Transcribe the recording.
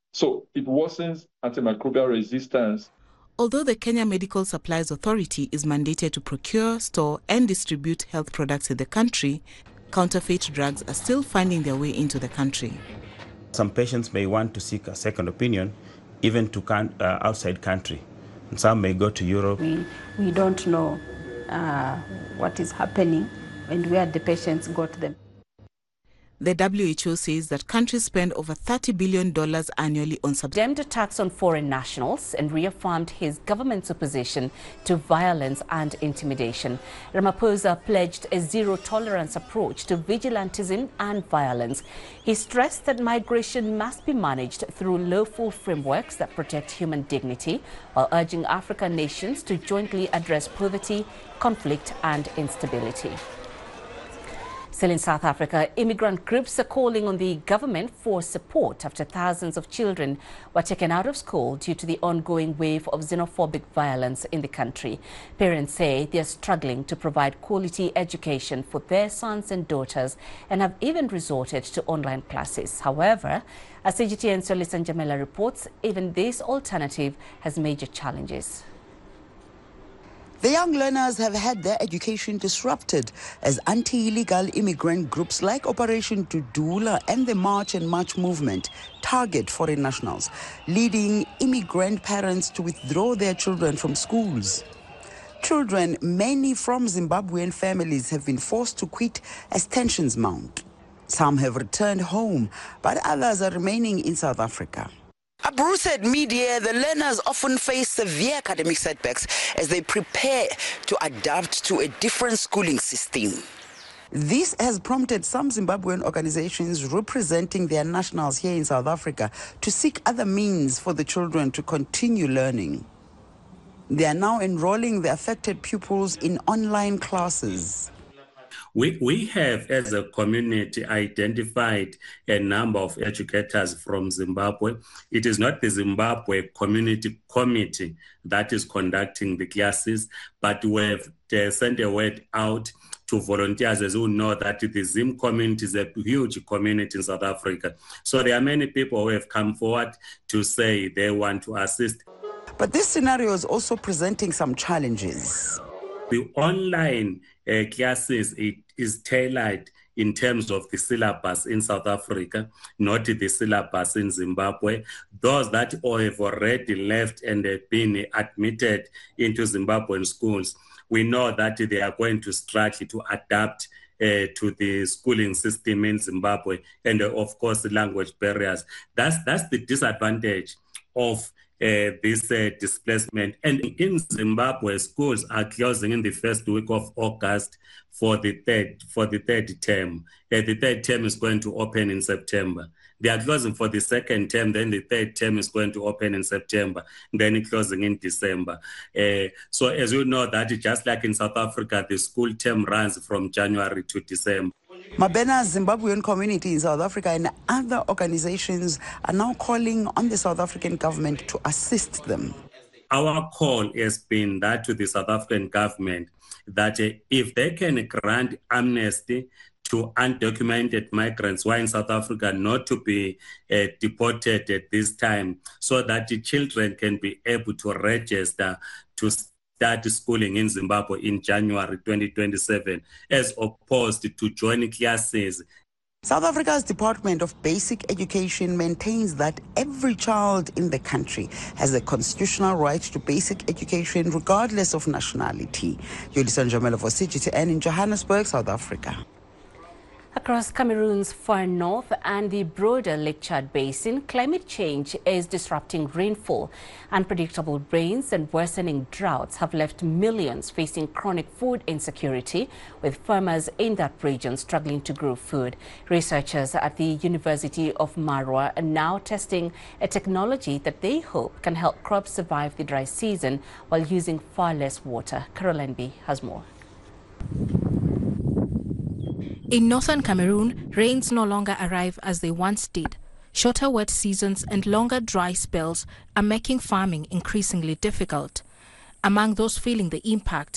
So it worsens antimicrobial resistance. Although the Kenya Medical Supplies Authority is mandated to procure, store and distribute health products in the country, counterfeit drugs are still finding their way into the country. Some patients may want to seek a second opinion, even to outside country. And some may go to Europe. We don't know what is happening and where the patients got them. The WHO says that countries spend over $30 billion annually on condemned attacks on foreign nationals and reaffirmed his government's opposition to violence and intimidation. Ramaphosa pledged a zero-tolerance approach to vigilantism and violence. He stressed that migration must be managed through lawful frameworks that protect human dignity, while urging African nations to jointly address poverty, conflict and instability. Still in South Africa, immigrant groups are calling on the government for support after thousands of children were taken out of school due to the ongoing wave of xenophobic violence in the country. Parents say they are struggling to provide quality education for their sons and daughters and have even resorted to online classes. However, as CGTN's Solisan Jamela reports, even this alternative has major challenges. The young learners have had their education disrupted as anti-illegal immigrant groups like Operation Tudula and the March and March movement target foreign nationals, leading immigrant parents to withdraw their children from schools. Children, many from Zimbabwean families, have been forced to quit as tensions mount. Some have returned home, but others are remaining in South Africa. Abu said mid-year, the learners often face severe academic setbacks as they prepare to adapt to a different schooling system. This has prompted some Zimbabwean organizations representing their nationals here in South Africa to seek other means for the children to continue learning. They are now enrolling the affected pupils in online classes. We have, as a community, identified a number of educators from Zimbabwe. It is not the Zimbabwe Community Committee that is conducting the classes, but we have sent a word out to volunteers who know that the Zim community is a huge community in South Africa. So there are many people who have come forward to say they want to assist. But this scenario is also presenting some challenges. The online classes is tailored in terms of the syllabus in South Africa, not the syllabus in Zimbabwe. Those that have already left and have been admitted into Zimbabwean schools, we know that they are going to struggle to adapt to the schooling system in Zimbabwe and, of course, the language barriers. That's the disadvantage of this displacement. And in Zimbabwe, schools are closing in the first week of August for the third term. The third term is going to open in September. They are closing for the second term, then the third term is going to open in September, then closing in December. So as you know, that just like in South Africa, the school term runs from January to December. Mabena's Zimbabwean community in South Africa and other organizations are now calling on the South African government to assist them. Our call has been that to the South African government that if they can grant amnesty to undocumented migrants who are in South Africa not to be deported at this time, so that the children can be able to register to start schooling in Zimbabwe in January 2027, as opposed to joining classes. South Africa's Department of Basic Education maintains that every child in the country has a constitutional right to basic education regardless of nationality. Solisan Jamela for CGTN in Johannesburg, South Africa. Across Cameroon's far north and the broader Lake Chad Basin, climate change is disrupting rainfall. Unpredictable rains and worsening droughts have left millions facing chronic food insecurity, with farmers in that region struggling to grow food. Researchers at the University of Marwa are now testing a technology that they hope can help crops survive the dry season while using far less water. Caroline B. has more. In northern Cameroon, rains no longer arrive as they once did. Shorter wet seasons and longer dry spells are making farming increasingly difficult. Among those feeling the impact